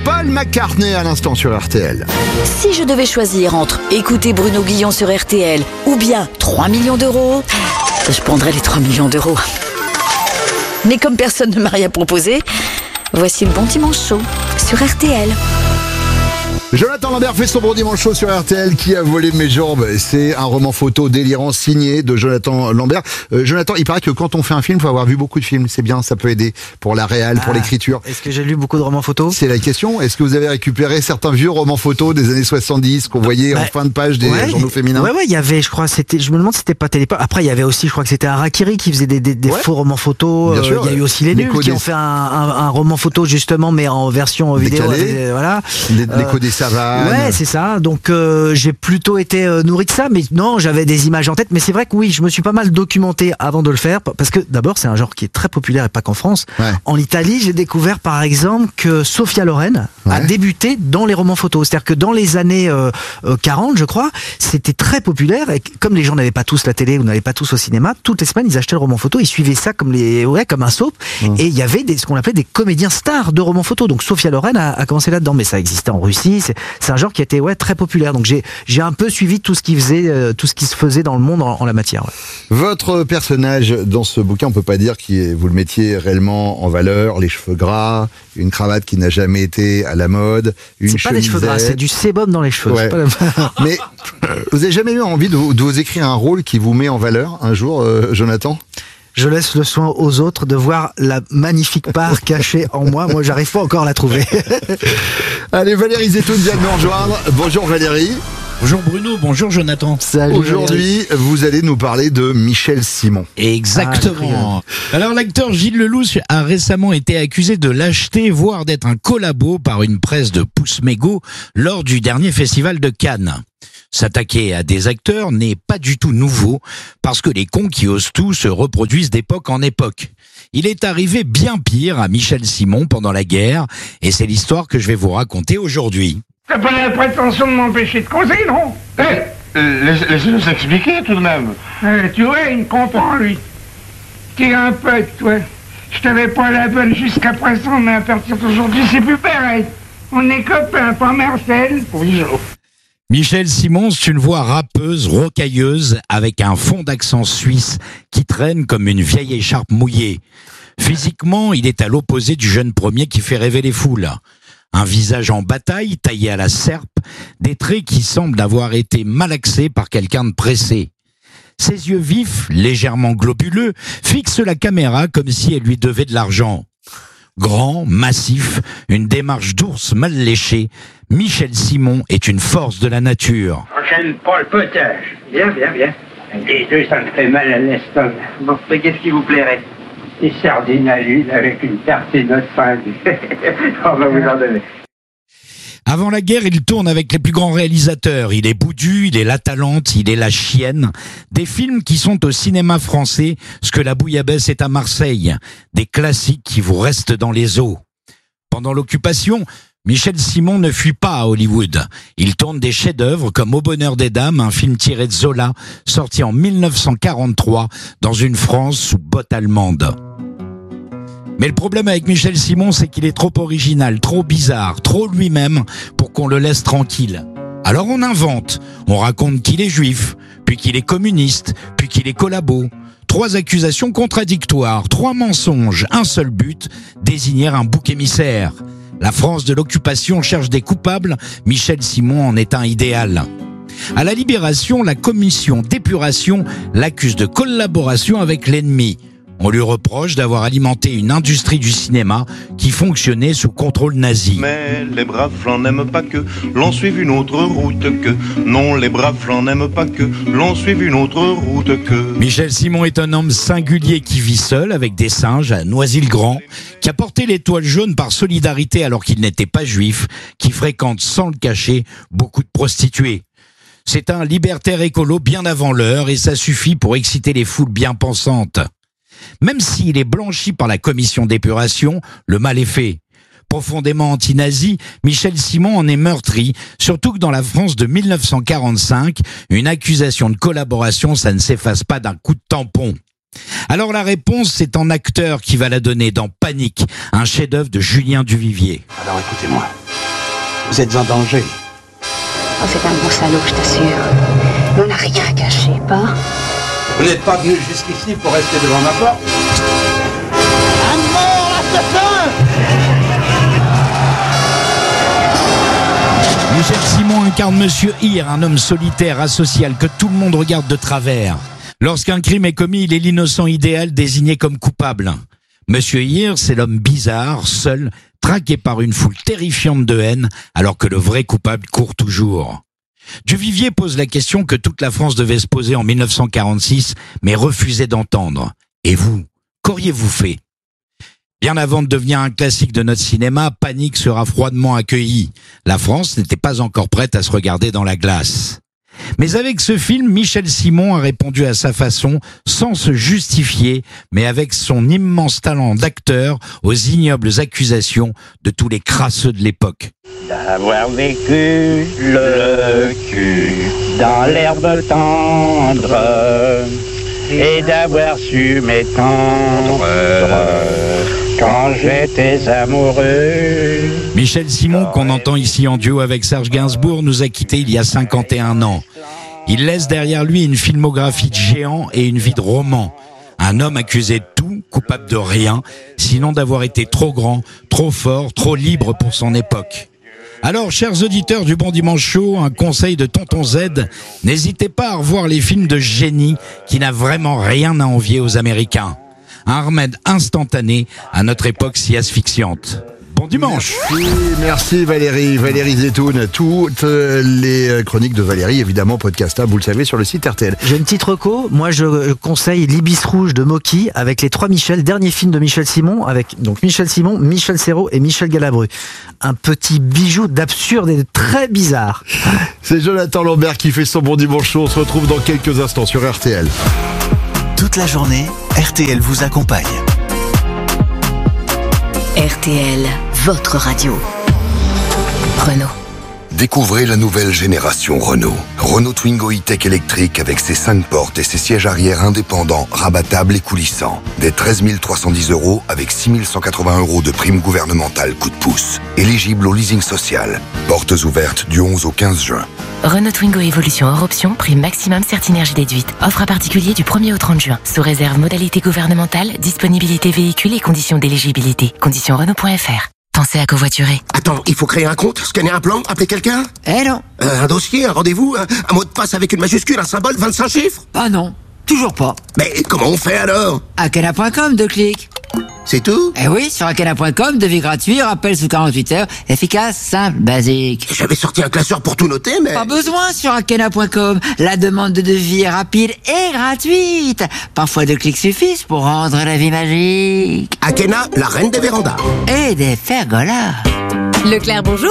Paul McCartney à l'instant sur RTL. Si je devais choisir entre écouter Bruno Guillon sur RTL ou bien 3 millions d'euros, je prendrais les 3 millions d'euros. Mais comme personne ne m'a rien proposé, voici le Bon Dimanche Show sur RTL. Jonathan Lambert fait son Bon Dimanche Show sur RTL. Qui a volé mes jambes? C'est un roman photo délirant signé de Jonathan Lambert. Jonathan, il paraît que quand on fait un film, il faut avoir vu beaucoup de films. C'est bien, ça peut aider pour la réal, pour l'écriture. Est-ce que j'ai lu beaucoup de romans photos? C'est la question. Est-ce que vous avez récupéré certains vieux romans photos des années 70 qu'on voyait en fin de page des journaux féminins? Ouais, il y avait, je crois, je me demande si c'était pas Télépop. Après, il y avait aussi, je crois que c'était Harakiri qui faisait des faux romans photos. Bien sûr, il y a eu aussi les nuls qui ont fait un roman photo justement, mais en version vidéo. Voilà. L'écho des savanes. Ouais, c'est ça. Donc j'ai plutôt été nourri de ça, mais non, j'avais des images en tête. Mais c'est vrai que oui, je me suis pas mal documenté avant de le faire, parce que d'abord c'est un genre qui est très populaire et pas qu'en France. Ouais. En Italie, j'ai découvert par exemple que Sophia Loren a débuté dans les romans photos. C'est-à-dire que dans les années 40, je crois, c'était très populaire. Et comme les gens n'avaient pas tous la télé ou n'avaient pas tous au cinéma, toutes les semaines ils achetaient le roman photo, ils suivaient ça comme comme un soap. Et il y avait ce qu'on appelait des comédiens stars de romans photos. Donc Sophia Loren a commencé là-dedans, mais ça existait en Russie. C'est un genre qui était très populaire. Donc j'ai un peu suivi tout ce qui se faisait dans le monde en la matière. Ouais. Votre personnage dans ce bouquin, on peut pas dire que vous le mettiez réellement en valeur. Les cheveux gras, une cravate qui n'a jamais été à la mode, une chemisette. C'est pas des cheveux gras, c'est du sébum dans les cheveux. Ouais. Mais vous avez jamais eu envie de vous écrire un rôle qui vous met en valeur un jour, Jonathan? Je laisse le soin aux autres de voir la magnifique part cachée en moi. Moi, j'arrive pas encore à la trouver. Allez, Valérie Zetoun vient de nous rejoindre. Bonjour Valérie. Bonjour Bruno, bonjour Jonathan. Salut. Aujourd'hui, vous allez nous parler de Michel Simon. Exactement. Alors l'acteur Gilles Lelouch a récemment été accusé de lâcheté, voire d'être un collabo par une presse de pouce-mégot lors du dernier festival de Cannes. S'attaquer à des acteurs n'est pas du tout nouveau, parce que les cons qui osent tout se reproduisent d'époque en époque. Il est arrivé bien pire à Michel Simon pendant la guerre, et c'est l'histoire que je vais vous raconter aujourd'hui. T'as pas la prétention de m'empêcher de causer, non? Laissez-nous s'expliquer tout de même. Tu vois, il me comprend, lui. T'es un pote, toi. Je t'avais pas la bonne jusqu'à présent, mais à partir d'aujourd'hui, c'est plus pareil. On est copains, pas Marcel. Oui, Michel Simon, c'est une voix rappeuse, rocailleuse, avec un fond d'accent suisse qui traîne comme une vieille écharpe mouillée. Physiquement, il est à l'opposé du jeune premier qui fait rêver les foules. Un visage en bataille, taillé à la serpe, des traits qui semblent avoir été malaxés par quelqu'un de pressé. Ses yeux vifs, légèrement globuleux, fixent la caméra comme si elle lui devait de l'argent. Grand, massif, une démarche d'ours mal léché, Michel Simon est une force de la nature. J'aime pas le potage. Viens. Les deux, ça me fait mal à l'estomac. Bon, mais qu'est-ce qui vous plairait? Des sardines à l'huile avec une tartine de pain. On va vous en donner. Avant la guerre, il tourne avec les plus grands réalisateurs. Il est Boudu, il est La Talente, il est La Chienne. Des films qui sont au cinéma français, ce que La Bouillabaisse est à Marseille. Des classiques qui vous restent dans les os. Pendant l'occupation, Michel Simon ne fuit pas à Hollywood. Il tourne des chefs-d'œuvre comme Au bonheur des dames, un film tiré de Zola, sorti en 1943 dans une France sous botte allemande. Mais le problème avec Michel Simon, c'est qu'il est trop original, trop bizarre, trop lui-même pour qu'on le laisse tranquille. Alors on invente, on raconte qu'il est juif, puis qu'il est communiste, puis qu'il est collabo. 3 accusations contradictoires, 3 mensonges, un seul but, désigner un bouc émissaire. La France de l'occupation cherche des coupables, Michel Simon en est un idéal. À la Libération, la commission d'épuration l'accuse de collaboration avec l'ennemi. On lui reproche d'avoir alimenté une industrie du cinéma qui fonctionnait sous contrôle nazi. Mais les braves flancs n'aiment pas que l'on suive une autre route que. Non, les braves flancs n'aiment pas que l'on suive une autre route que. Michel Simon est un homme singulier qui vit seul avec des singes à Noisy-le-Grand, qui a porté l'étoile jaune par solidarité alors qu'il n'était pas juif, qui fréquente sans le cacher beaucoup de prostituées. C'est un libertaire écolo bien avant l'heure et ça suffit pour exciter les foules bien pensantes. Même s'il est blanchi par la commission d'épuration, le mal est fait. Profondément anti-nazi, Michel Simon en est meurtri, surtout que dans la France de 1945, une accusation de collaboration, ça ne s'efface pas d'un coup de tampon. Alors la réponse, c'est en acteur qui va la donner dans Panique, un chef-d'œuvre de Julien Duvivier. Alors écoutez-moi, Vous êtes en danger. Oh, c'est un bon salaud, je t'assure. Mais on n'a rien caché, pas? Vous n'êtes pas venu jusqu'ici pour rester devant ma porte? Un mort, assassin! Michel Simon incarne Monsieur Hir, un homme solitaire, asocial, que tout le monde regarde de travers. Lorsqu'un crime est commis, il est l'innocent idéal désigné comme coupable. Monsieur Hir, c'est l'homme bizarre, seul, traqué par une foule terrifiante de haine, alors que le vrai coupable court toujours. Duvivier pose la question que toute la France devait se poser en 1946, mais refusait d'entendre. Et vous, qu'auriez-vous fait? Bien avant de devenir un classique de notre cinéma, Panique sera froidement accueilli. La France n'était pas encore prête à se regarder dans la glace. Mais avec ce film, Michel Simon a répondu à sa façon, sans se justifier, mais avec son immense talent d'acteur aux ignobles accusations de tous les crasseux de l'époque. D'avoir vécu le cul dans l'herbe tendre et d'avoir su m'étendre quand j'étais amoureux. Michel Simon, qu'on entend ici en duo avec Serge Gainsbourg, nous a quittés il y a 51 ans. Il laisse derrière lui une filmographie de géant et une vie de roman. Un homme accusé de tout, coupable de rien, sinon d'avoir été trop grand, trop fort, trop libre pour son époque. Alors, chers auditeurs du Bon Dimanche Show, un conseil de Tonton Z, n'hésitez pas à revoir les films de génie qui n'a vraiment rien à envier aux Américains. Un remède instantané à notre époque si asphyxiante. Bon dimanche. Merci Valérie Zetoun. Toutes les chroniques de Valérie, évidemment, podcastables, vous le savez, sur le site RTL. J'ai une petite reco. Moi, je conseille l'Ibis Rouge de Moki avec les 3 Michel, dernier film de Michel Simon, avec donc Michel Simon, Michel Serrault et Michel Galabru. Un petit bijou d'absurde et de très bizarre. C'est Jonathan Lambert qui fait son Bon Dimanche Show. On se retrouve dans quelques instants sur RTL. Toute la journée, RTL vous accompagne. RTL, votre radio. Renault. Découvrez la nouvelle génération Renault. Renault Twingo E-Tech électrique avec ses 5 portes et ses sièges arrière indépendants, rabattables et coulissants. Dès 13 310 € avec 6 180 € de prime gouvernementale coup de pouce. Éligible au leasing social. Portes ouvertes du 11 au 15 juin. Renault Twingo Évolution hors option, prime maximum Certinergie déduite. Offre à particulier du 1er au 30 juin. Sous réserve modalité gouvernementale, disponibilité véhicule et conditions d'éligibilité. Conditions Renault.fr. Pensez à covoiturer. Attends, il faut créer un compte, scanner un plan, appeler quelqu'un? Non. Un dossier, un rendez-vous, un mot de passe avec une majuscule, un symbole, 25 chiffres? Ah non, toujours pas. Mais comment on fait alors? Akena.com, 2 clics. C'est tout? Eh oui, sur Akena.com, devis gratuit, rappel sous 48 heures, efficace, simple, basique. J'avais sorti un classeur pour tout noter, mais... Pas besoin sur Akena.com. La demande de devis est rapide et gratuite. Parfois 2 clics suffisent pour rendre la vie magique. Akena, la reine des vérandas. Et des pergolas. Leclerc, bonjour.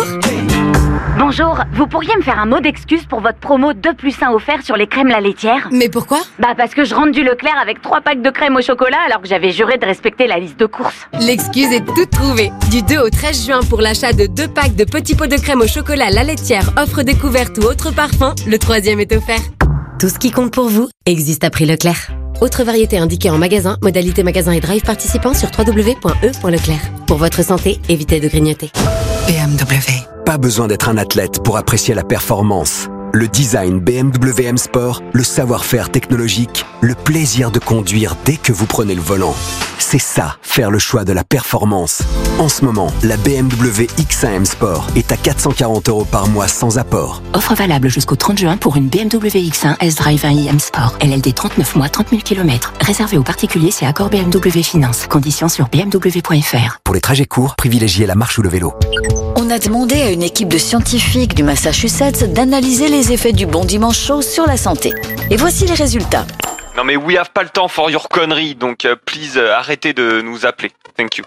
Bonjour, vous pourriez me faire un mot d'excuse pour votre promo 2+1 offert sur les crèmes la laitière? Mais pourquoi? Parce que je rentre du Leclerc avec 3 packs de crème au chocolat alors que j'avais juré de respecter la liste de courses. L'excuse est toute trouvée. Du 2 au 13 juin pour l'achat de 2 packs de petits pots de crème au chocolat la laitière, offre découverte ou autre parfum, le 3e est offert. Tout ce qui compte pour vous existe à prix Leclerc. Autre variété indiquée en magasin, modalité magasin et drive participant sur www.e.leclerc. Pour votre santé, évitez de grignoter. BMW. Pas besoin d'être un athlète pour apprécier la performance. Le design BMW M Sport, le savoir-faire technologique, le plaisir de conduire dès que vous prenez le volant. C'est ça, faire le choix de la performance. En ce moment, la BMW X1 M Sport est à 440 € par mois sans apport. Offre valable jusqu'au 30 juin pour une BMW X1 S-Drive 1i M Sport. LLD 39 mois, 30 000 km. Réservé aux particuliers, c'est accord BMW Finance. Conditions sur bmw.fr. Pour les trajets courts, privilégiez la marche ou le vélo. On a demandé à une équipe de scientifiques du Massachusetts d'analyser les effets du Bon Dimanche Show sur la santé. Et voici les résultats. Non mais we have pas le temps for your conneries, donc please arrêtez de nous appeler. Thank you.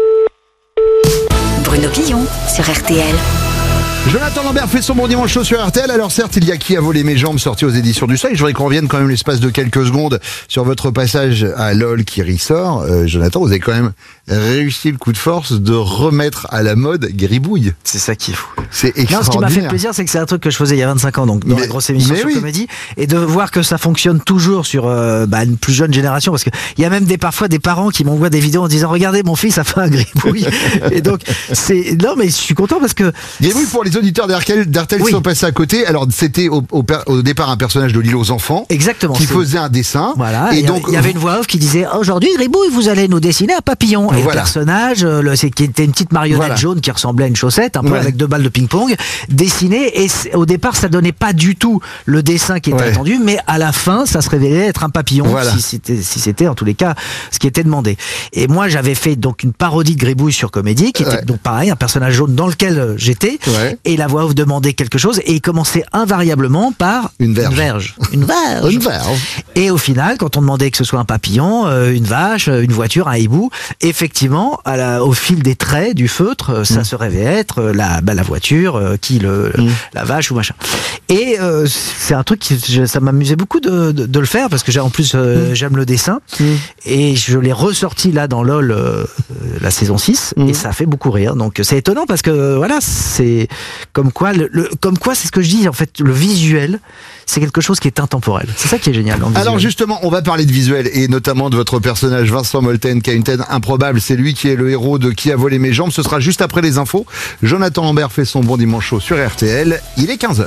Bruno Guillon sur RTL. Jonathan Lambert fait son Bon Dimanche Show sur RTL. Alors certes, il y a Qui a volé mes jambes sorti aux éditions du Seuil. Je voudrais qu'on revienne quand même l'espace de quelques secondes sur votre passage à LOL qui ressort. Jonathan, vous avez quand même réussi le coup de force de remettre à la mode Gribouille. C'est ça qui est fou. C'est extraordinaire. Non, ce qui m'a fait plaisir, c'est que c'est un truc que je faisais il y a 25 ans, donc dans la grosse émission sur Comédie, et de voir que ça fonctionne toujours sur une plus jeune génération, parce que il y a même parfois des parents qui m'envoient des vidéos en disant regardez, mon fils a fait un Gribouille. Et donc non, mais je suis content parce que Gribouille, pour les auditeurs d'RTL qui sont passés à côté, alors c'était au départ un personnage de l'île aux enfants. Exactement. Qui faisait un dessin. Voilà. Et donc il y avait une voix off qui disait aujourd'hui Gribouille, vous allez nous dessiner un papillon. Et le personnage, qui était une petite marionnette jaune qui ressemblait à une chaussette, un peu avec 2 balles de ping-pong, dessiné. Et au départ, ça donnait pas du tout le dessin qui était attendu, mais à la fin, ça se révélait être un papillon, si c'était en tous les cas ce qui était demandé. Et moi, j'avais fait donc une parodie de Gribouille sur Comédie, qui était donc pareil, un personnage jaune dans lequel j'étais, et la voix off demandait quelque chose, et il commençait invariablement par une verge. Une verge. Et au final, quand on demandait que ce soit un papillon, une vache, une voiture, un hibou, effectivement, au fil des traits du feutre, ça se révélait être la voiture, la vache ou machin. Et c'est un truc ça m'amusait beaucoup de le faire, parce que en plus j'aime le dessin, et je l'ai ressorti là dans LOL la saison 6, et ça a fait beaucoup rire. Donc c'est étonnant, parce que voilà, c'est comme quoi c'est ce que je dis, en fait, le visuel, c'est quelque chose qui est intemporel. C'est ça qui est génial dans le visuel. Alors justement, on va parler de visuel, et notamment de votre personnage Vincent Molten, qui a une tête improbable. C'est lui qui est le héros de Qui a volé mes jambes. Ce sera juste après les infos. Jonathan Lambert fait son bon dimanche chaud sur RTL. Il est 15h.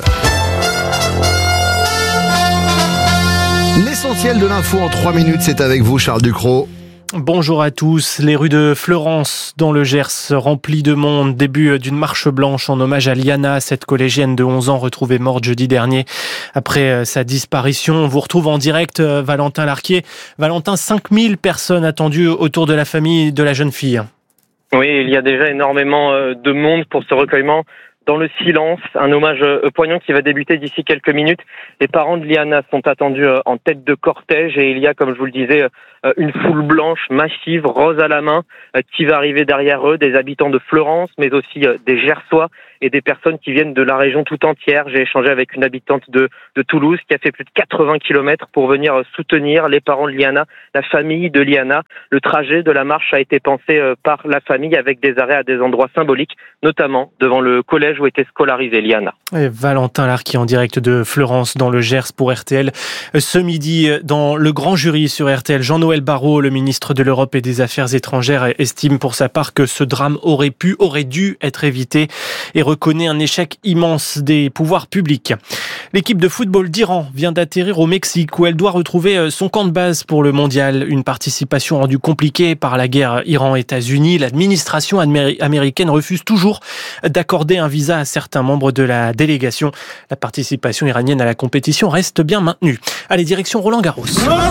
L'essentiel de l'info en 3 minutes, c'est avec vous, Charles Ducrot. Bonjour à tous. Les rues de Fleurance, dans le Gers, remplies de monde. Début d'une marche blanche en hommage à Liana, cette collégienne de 11 ans retrouvée morte jeudi dernier. Après sa disparition, on vous retrouve en direct Valentin Larquier. Valentin, 5000 personnes attendues autour de la famille de la jeune fille. Oui, il y a déjà énormément de monde pour ce recueillement. Dans le silence, un hommage poignant qui va débuter d'ici quelques minutes. Les parents de Liana sont attendus en tête de cortège, et il y a, comme je vous le disais, une foule blanche, massive, rose à la main, qui va arriver derrière eux, des habitants de Fleurance, mais aussi des Gersois et des personnes qui viennent de la région tout entière. J'ai échangé avec une habitante de Toulouse qui a fait plus de 80 km pour venir soutenir les parents de Liana, la famille de Liana. Le trajet de la marche a été pensé par la famille, avec des arrêts à des endroits symboliques, notamment devant le collège où était scolarisée Liana. Et Valentin Larquier en direct de Fleurance dans le Gers pour RTL. Ce midi, dans le grand jury sur RTL, Jean-Noël Barrot, le ministre de l'Europe et des Affaires étrangères, estime pour sa part que ce drame aurait dû être évité, et reconnaît un échec immense des pouvoirs publics. L'équipe de football d'Iran vient d'atterrir au Mexique, où elle doit retrouver son camp de base pour le mondial. Une participation rendue compliquée par la guerre Iran-États-Unis. L'administration américaine refuse toujours d'accorder un visa à certains membres de la délégation. La participation iranienne à la compétition reste bien maintenue. Allez, direction Roland-Garros.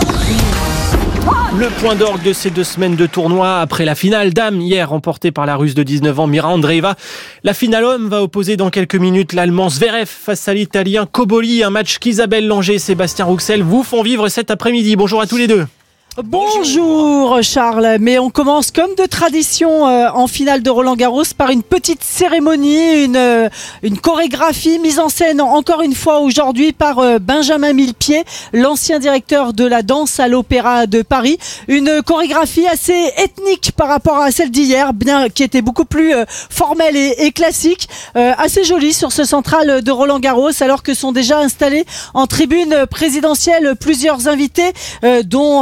Le point d'orgue de ces 2 semaines de tournoi après la finale dames hier remportée par la Russe de 19 ans Mira Andreeva. La finale homme va opposer dans quelques minutes l'Allemand Zverev face à l'Italien Cobolli. Un match qu'Isabelle Langer et Sébastien Rouxel vous font vivre cet après-midi. Bonjour à tous les deux. Bonjour Charles, mais on commence comme de tradition en finale de Roland-Garros par une petite cérémonie, une chorégraphie mise en scène encore une fois aujourd'hui par Benjamin Millepied, l'ancien directeur de la danse à l'Opéra de Paris. Une chorégraphie assez ethnique par rapport à celle d'hier, bien qui était beaucoup plus formelle et classique, assez jolie sur ce central de Roland-Garros, alors que sont déjà installés en tribune présidentielle plusieurs invités, dont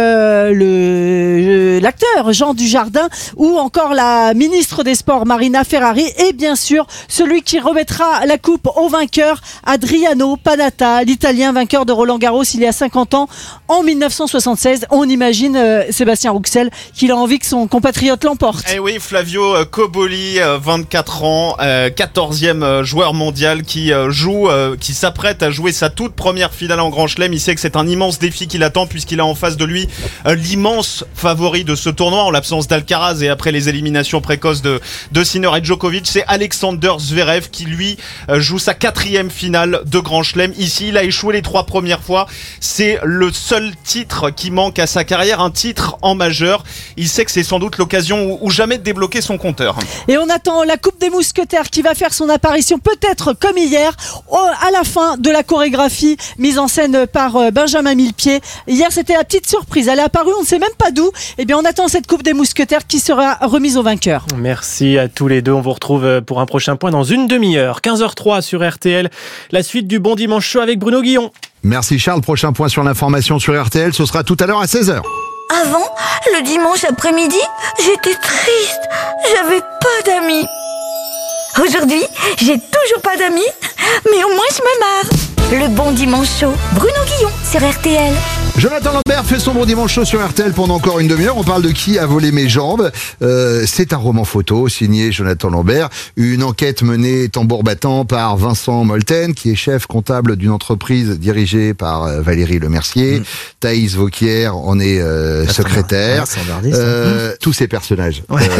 l'acteur Jean Dujardin, ou encore la ministre des Sports Marina Ferrari, et bien sûr celui qui remettra la coupe au vainqueur, Adriano Panatta, l'Italien vainqueur de Roland-Garros il y a 50 ans en 1976. On imagine Sébastien Rouxel qu'il a envie que son compatriote l'emporte. Eh oui, Flavio Cobolli, 24 ans, 14e joueur mondial qui s'apprête à jouer sa toute première finale en Grand Chelem. Il sait que c'est un immense défi qui l'attend, puisqu'il a en face de lui l'immense favori de ce tournoi, en l'absence d'Alcaraz et après les éliminations précoces de Sinner et Djokovic. C'est Alexander Zverev qui lui joue sa 4e finale de Grand Chelem. Ici, il a échoué les 3 premières fois. C'est le seul titre qui manque à sa carrière, un titre en majeur. Il sait que c'est sans doute l'occasion ou jamais de débloquer son compteur. Et on attend la Coupe des Mousquetaires qui va faire son apparition, peut-être comme hier, à la fin de la chorégraphie mise en scène par Benjamin Millepied. Hier, c'était la petite surprise surprise. Elle est apparue, on ne sait même pas d'où. Eh bien, on attend cette Coupe des Mousquetaires qui sera remise au vainqueur. Merci à tous les deux. On vous retrouve pour un prochain point dans une demi-heure. 15h03 sur RTL. La suite du Bon Dimanche Chaud avec Bruno Guillon. Merci Charles. Prochain point sur l'information sur RTL, ce sera tout à l'heure à 16h. Avant, le dimanche après-midi, j'étais triste. J'avais pas d'amis. Aujourd'hui, j'ai toujours pas d'amis, mais au moins je me marre. Le Bon Dimanche Chaud, Bruno Guillon sur RTL. Jonathan Lambert fait son Bon Dimanche Chaud sur RTL pendant encore une demi-heure. On parle de Qui a volé mes jambes. C'est un roman photo signé Jonathan Lambert. Une enquête menée tambour battant par Vincent Molten, qui est chef comptable d'une entreprise dirigée par Valérie Lemercier. Thaïs Vauquier en est secrétaire. Tous ces personnages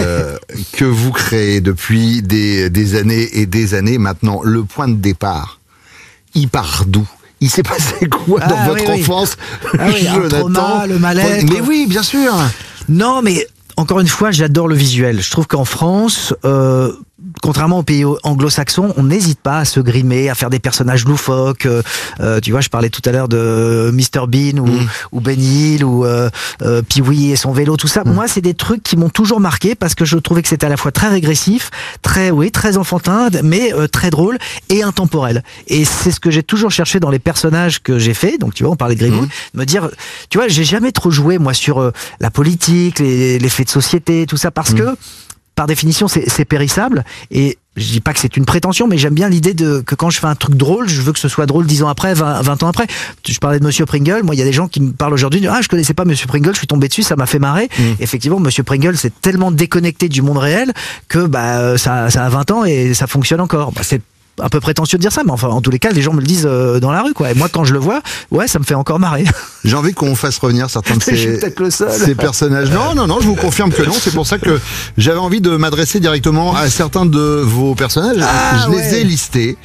que vous créez depuis des années et des années maintenant. Le point de départ, il part d'où ? Il s'est passé quoi dans votre enfance, Jonathan? Un trauma, le mal-être. Mais oui, bien sûr. Non, mais encore une fois, j'adore le visuel. Je trouve qu'en France, contrairement aux pays anglo-saxons, on n'hésite pas à se grimer, à faire des personnages loufoques. Tu vois, je parlais tout à l'heure de Mr Bean ou Benny Hill ou Pee-wee et son vélo, tout ça. Moi, c'est des trucs qui m'ont toujours marqué parce que je trouvais que c'était à la fois très régressif, très enfantin, mais très drôle et intemporel. Et c'est ce que j'ai toujours cherché dans les personnages que j'ai faits. Donc, tu vois, on parlait de Gribouille, me dire, tu vois, j'ai jamais trop joué moi sur la politique, les faits de société, tout ça, parce que par définition, c'est périssable. Et je dis pas que c'est une prétention, mais j'aime bien l'idée que quand je fais un truc drôle, je veux que ce soit drôle 10 ans après, 20 ans après. Je parlais de Monsieur Pringle. Moi, il y a des gens qui me parlent aujourd'hui. Je connaissais pas Monsieur Pringle. Je suis tombé dessus, ça m'a fait marrer. Effectivement, Monsieur Pringle, c'est tellement déconnecté du monde réel que ça a 20 ans et ça fonctionne encore. C'est un peu prétentieux de dire ça, mais enfin, en tous les cas, les gens me le disent dans la rue, quoi. Et moi, quand je le vois, ça me fait encore marrer. J'ai envie qu'on fasse revenir certains de ces personnages. Non, je vous confirme que non. C'est pour ça que j'avais envie de m'adresser directement à certains de vos personnages. Je les ai listés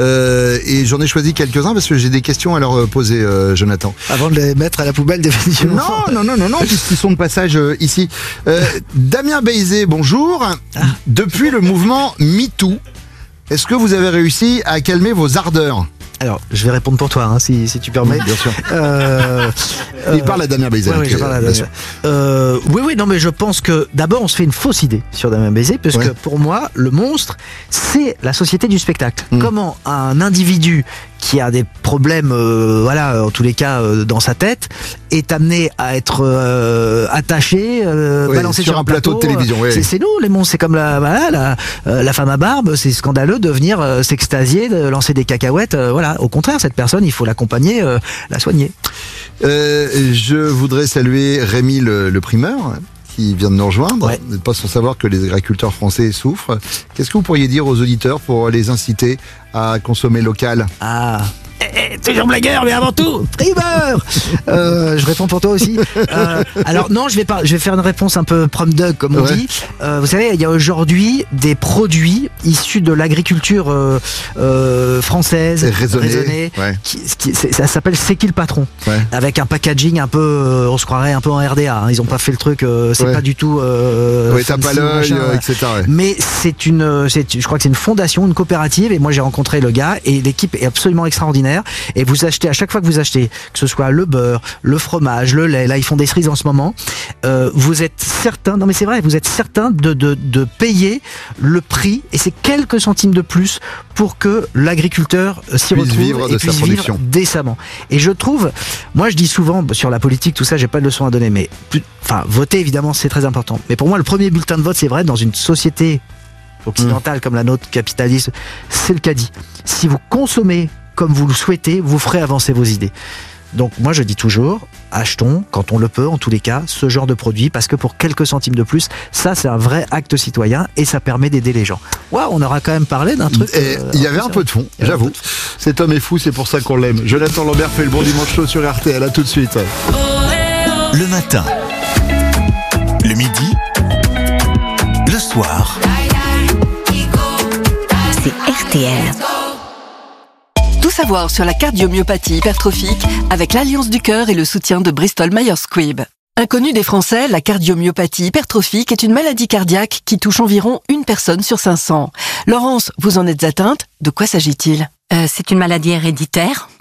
et j'en ai choisi quelques-uns parce que j'ai des questions à leur poser, Jonathan. Avant de les mettre à la poubelle, définitivement. Non, puisqu'ils sont de passage ici. Damien Béizé, bonjour. Depuis le mouvement MeToo, est-ce que vous avez réussi à calmer vos ardeurs ? Alors, je vais répondre pour toi, si tu permets. Bien sûr. Il parle à Damien Béizé. Oui, je parle à Damien. Oui, non, mais je pense que d'abord, on se fait une fausse idée sur Damien Béizé, parce que pour moi, le monstre, c'est la société du spectacle. Comment un individu qui a des problèmes, en tous les cas, dans sa tête, est amené à être attaché, balancé sur un plateau de télévision. C'est nous, les monstres. C'est comme la femme à barbe. C'est scandaleux de venir s'extasier, de lancer des cacahuètes. Au contraire, cette personne, il faut l'accompagner, la soigner. Je voudrais saluer Rémi le primeur, qui vient de nous rejoindre. Vous n'êtes pas sans savoir que les agriculteurs français souffrent. Qu'est-ce que vous pourriez dire aux auditeurs pour les inciter à consommer local ? Toujours blagueur, mais avant tout, primeur. Je réponds pour toi aussi. Alors non, je vais faire une réponse un peu prom dog, comme on dit. Vous savez, il y a aujourd'hui des produits issus de l'agriculture française, raisonnée. Ça s'appelle C'est qui le patron, avec un packaging un peu, on se croirait un peu en RDA. Ils ont pas fait le truc, c'est pas du tout. Tape à l'œil, etc. Mais je crois que c'est une fondation, une coopérative, et moi j'ai rencontré le gars et l'équipe est absolument extraordinaire. Et vous achetez, à chaque fois que vous achetez, que ce soit le beurre, le fromage, le lait, là ils font des cerises en ce moment, vous êtes certain, non mais c'est vrai, vous êtes certain de payer le prix, et c'est quelques centimes de plus pour que l'agriculteur s'y retrouve et puisse vivre décemment. Et je trouve, moi je dis souvent sur la politique, tout ça, j'ai pas de leçon à donner, mais voter évidemment c'est très important. Mais pour moi le premier bulletin de vote, c'est vrai, dans une société occidentale comme la nôtre, capitaliste, c'est le caddie. Si vous consommez comme vous le souhaitez, vous ferez avancer vos idées. Donc moi je dis toujours, achetons, quand on le peut en tous les cas, ce genre de produit, parce que pour quelques centimes de plus, ça c'est un vrai acte citoyen et ça permet d'aider les gens. On aura quand même parlé d'un truc... Il y avait un peu de fond, j'avoue. Cet homme est fou, c'est pour ça qu'on l'aime. Jonathan Lambert fait le Bon Dimanche Chaud sur RTL, à tout de suite. Le matin, le midi, le soir. C'est RTL. Tout savoir sur la cardiomyopathie hypertrophique avec l'Alliance du Cœur et le soutien de Bristol Myers Squibb. Inconnue des Français, la cardiomyopathie hypertrophique est une maladie cardiaque qui touche environ une personne sur 500. Laurence, vous en êtes atteinte ? De quoi s'agit-il ? C'est une maladie héréditaire.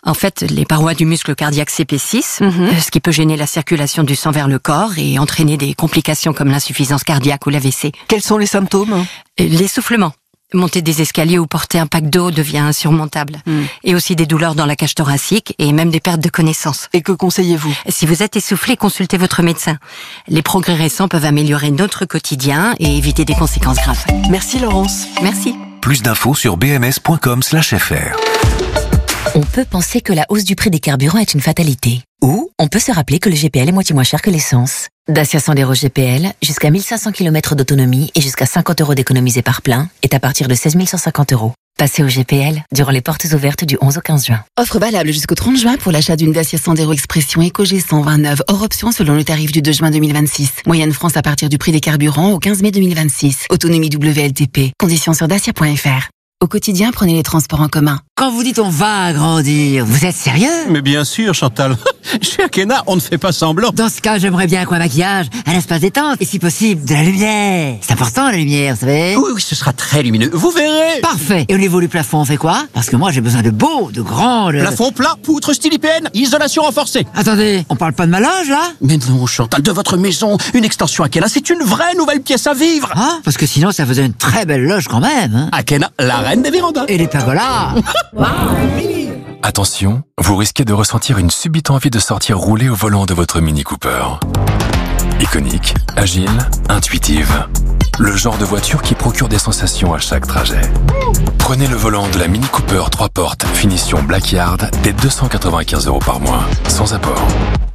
En fait, les parois du muscle cardiaque s'épaississent, ce qui peut gêner la circulation du sang vers le corps et entraîner des complications comme l'insuffisance cardiaque ou l'AVC. Quels sont les symptômes? L'essoufflement. Monter des escaliers ou porter un pack d'eau devient insurmontable. Et aussi des douleurs dans la cage thoracique et même des pertes de connaissance. Et que conseillez-vous? Si vous êtes essoufflé, consultez votre médecin. Les progrès récents peuvent améliorer notre quotidien et éviter des conséquences graves. Merci Laurence. Merci. Plus d'infos sur bms.com/fr. On peut penser que la hausse du prix des carburants est une fatalité. Ou on peut se rappeler que le GPL est moitié moins cher que l'essence. Dacia Sandero GPL, jusqu'à 1500 km d'autonomie et jusqu'à 50 € d'économisés par plein, est à partir de 16 150 €. Passez au GPL durant les portes ouvertes du 11 au 15 juin. Offre valable jusqu'au 30 juin pour l'achat d'une Dacia Sandero Expression EcoG 129 hors option selon le tarif du 2 juin 2026. Moyenne France à partir du prix des carburants au 15 mai 2026. Autonomie WLTP. Conditions sur dacia.fr. Au quotidien, prenez les transports en commun. Quand vous dites on va agrandir, vous êtes sérieux? Mais bien sûr, Chantal. Chez Akena, on ne fait pas semblant. Dans ce cas, j'aimerais bien qu'un maquillage, un espace détente, et si possible, de la lumière. C'est important, la lumière, vous savez? Oui, ce sera très lumineux. Vous verrez. Parfait. Et au niveau du plafond, on fait quoi? Parce que moi, j'ai besoin de beau, de grand... Plafond plat, poutre style IPN, isolation renforcée. Attendez, on parle pas de ma loge, là? Mais non, Chantal, de votre maison, une extension Akena, c'est une vraie nouvelle pièce à vivre. Ah, parce que sinon, ça faisait une très belle loge quand même. Hein. Akena, la reine des vérandas. Et les pergolas. Attention, vous risquez de ressentir une subite envie de sortir rouler au volant de votre Mini Cooper. Iconique, agile, intuitive. Le genre de voiture qui procure des sensations à chaque trajet. Prenez le volant de la Mini Cooper 3 portes, finition Blackyard, dès 295 € par mois, sans apport.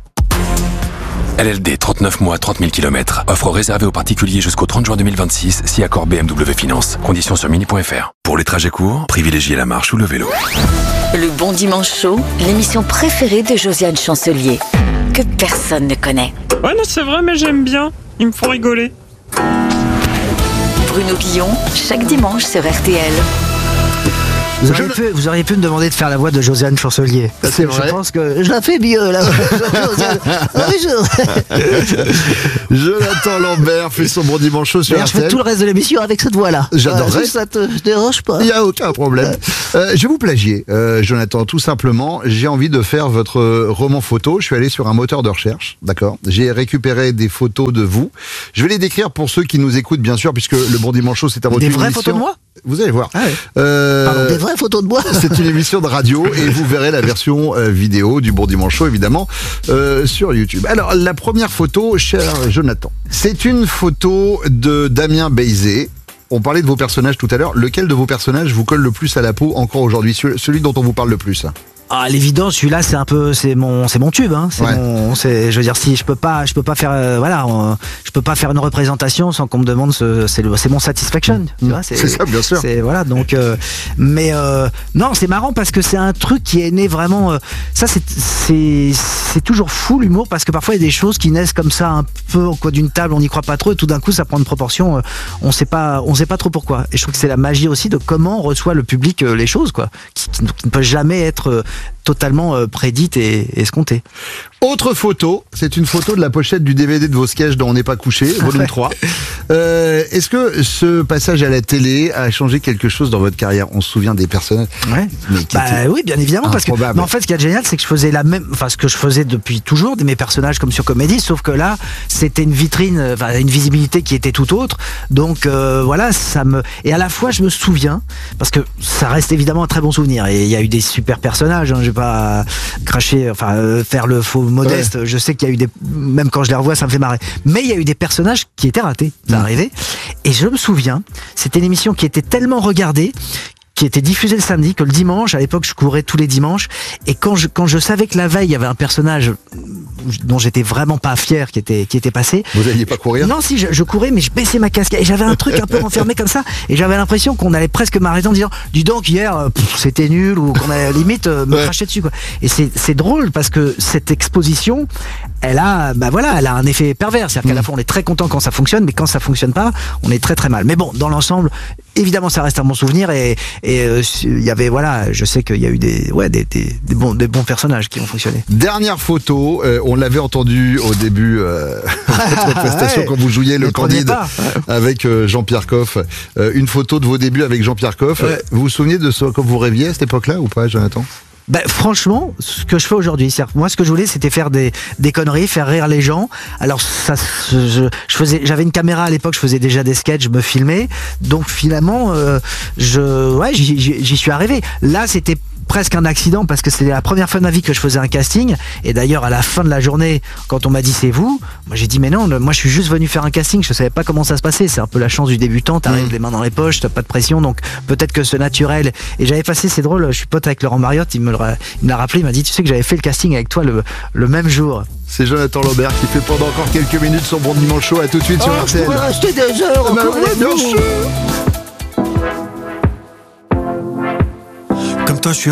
LLD 39 mois, 30 000 km. Offre réservée aux particuliers jusqu'au 30 juin 2026, si accord BMW Finance. Conditions sur mini.fr. Pour les trajets courts, privilégiez la marche ou le vélo. Le Bon Dimanche Show, l'émission préférée de Josiane Chancelier, que personne ne connaît. Ouais, non, c'est vrai, mais j'aime bien. Ils me font rigoler. Bruno Guillon, chaque dimanche sur RTL. Vous auriez pu me demander de faire la voix de Josiane Chancelier. C'est vrai. Je pense que je la fais mieux, là. Jonathan Lambert fait son Bon Dimanche Show sur RTL. Je fais tout le reste de l'émission avec cette voix-là. J'adorerais. Ça te dérange pas? Il n'y a aucun problème. Je vais vous plagier, Jonathan, tout simplement. J'ai envie de faire votre roman photo. Je suis allé sur un moteur de recherche, d'accord. J'ai récupéré des photos de vous. Je vais les décrire pour ceux qui nous écoutent, bien sûr, puisque le Bon Dimanche Show, c'est à votre émission. Des vraies photos de moi? Vous allez voir. Ah ouais. Pardon, des vraies photos de moi? C'est une émission de radio et vous verrez la version vidéo du Bon Dimanche Show, évidemment, sur YouTube. Alors, la première photo, cher Jonathan, c'est une photo de Damien Bézé. On parlait de vos personnages tout à l'heure. Lequel de vos personnages vous colle le plus à la peau encore aujourd'hui? Celui dont on vous parle le plus? Ah, à l'évidence, celui-là, c'est mon tube, hein. Je veux dire, si je peux pas faire, je peux pas faire une représentation sans qu'on me demande c'est mon satisfaction, tu vois. C'est ça, bien sûr. Donc, non, c'est marrant parce que c'est un truc qui est né vraiment, ça c'est toujours fou l'humour parce que parfois il y a des choses qui naissent comme ça un peu au coin d'une table, on n'y croit pas trop et tout d'un coup ça prend une proportion, on sait pas trop pourquoi. Et je trouve que c'est la magie aussi de comment reçoit le public les choses, quoi, qui ne peut jamais être totalement prédite et escomptée. Autre photo, c'est une photo de la pochette du DVD de vos sketchs dont on n'est pas couché, volume 3. Est-ce que ce passage à la télé a changé quelque chose dans votre carrière? On se souvient des personnages? Oui, bien évidemment, parce que mais en fait, ce qui est génial, c'est que je faisais ce que je faisais depuis toujours, mes personnages comme sur Comédie, sauf que là, c'était une vitrine, une visibilité qui était tout autre. Donc voilà, et à la fois, je me souviens, parce que ça reste évidemment un très bon souvenir. Et il y a eu des super personnages, hein, je vais pas cracher, faire le faux modeste. Ouais. Je sais qu'il y a eu même quand je les revois, ça me fait marrer. Mais il y a eu des personnages qui étaient ratés, ça arrivait. Et je me souviens, c'était une émission qui était tellement regardée, qui était diffusée le samedi, que le dimanche, à l'époque, je courais tous les dimanches. Et quand je savais que la veille, il y avait un personnage dont j'étais vraiment pas fier qui était passé. Vous alliez pas courir? Non, si, je courais, mais je baissais ma casquette. Et j'avais un truc un peu renfermé comme ça. Et j'avais l'impression qu'on allait presque m'arrêter en disant, dis donc, hier, c'était nul, ou qu'on allait limite me cracher dessus, quoi. Et c'est drôle parce que cette exposition, elle a un effet pervers. C'est-à-dire qu'à la fois, on est très content quand ça fonctionne, mais quand ça fonctionne pas, on est très très mal. Mais bon, dans l'ensemble, évidemment, ça reste un bon souvenir et il y avait, je sais qu'il y a eu des bons personnages qui ont fonctionné. Dernière photo, on l'avait entendu au début de votre prestation quand vous jouiez le Candide avec Jean-Pierre Coff. Une photo de vos débuts avec Jean-Pierre Coff. Vous vous souvenez de ce que vous rêviez à cette époque-là ou pas, Jonathan? Franchement, ce que je fais aujourd'hui, moi ce que je voulais c'était faire des conneries, faire rire les gens. Alors j'avais une caméra à l'époque, je faisais déjà des sketchs, je me filmais. Donc finalement, j'y suis arrivé. Là, c'était presque un accident parce que c'était la première fois de ma vie que je faisais un casting. Et d'ailleurs, à la fin de la journée, quand on m'a dit c'est vous, moi j'ai dit mais non, moi je suis juste venu faire un casting, je savais pas comment ça se passait. C'est un peu la chance du débutant, t'arrives les mains dans les poches, t'as pas de pression, donc peut-être que ce naturel. Et j'avais passé, c'est drôle, je suis pote avec Laurent Mariotte, il me l'a rappelé, il m'a dit tu sais que j'avais fait le casting avec toi le même jour. C'est Jonathan Lambert qui fait pendant encore quelques minutes son bon dimanche chaud. À tout de suite sur RTL. On va rester des heures encore avec nous. Comme toi, je suis